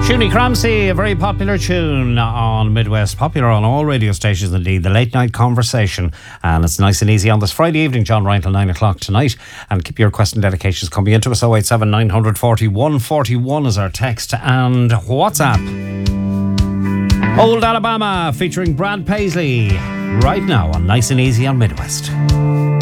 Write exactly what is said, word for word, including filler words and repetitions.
Tunie Cramsey, a very popular tune on Midwest, popular on all radio stations indeed, the Late Night Conversation, and it's nice and easy on this Friday evening, John Ryan, till nine o'clock tonight. And keep your question dedications coming into us. oh eight seven nine four one four one is our text and WhatsApp. Old Alabama featuring Brad Paisley right now on Nice and Easy on Midwest.